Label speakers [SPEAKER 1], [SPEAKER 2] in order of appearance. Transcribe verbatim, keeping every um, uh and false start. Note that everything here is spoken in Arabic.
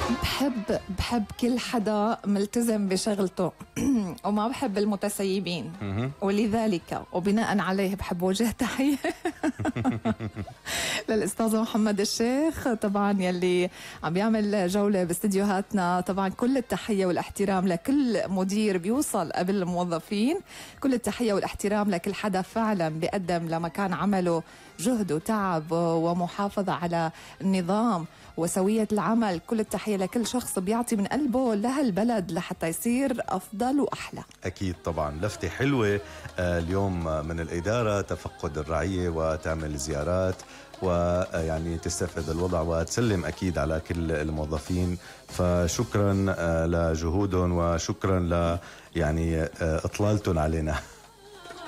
[SPEAKER 1] بحب بحب كل حدا ملتزم بشغلته وما بحب المتسيبين، ولذلك وبناء عليه بحب وجه تحية للأستاذ محمد الشيخ طبعا يلي عم بيعمل جولة باستديوهاتنا. طبعا كل التحية والاحترام لكل مدير بيوصل قبل الموظفين، كل التحية والاحترام لكل حدا فعلا بيقدم لمكان عمله جهد وتعب ومحافظة على النظام وسوية العمل. كل التحية لكل شخص بيعطي من قلبه لهالبلد لحتى يصير أفضل وأحلى.
[SPEAKER 2] أكيد طبعا لفتة حلوة اليوم من الإدارة، تفقد الرعية وتعمل زيارات ويعني تستفيد الوضع وتسلم أكيد على كل الموظفين. فشكرا لجهودهم وشكرا ل يعني إطلالتهم علينا.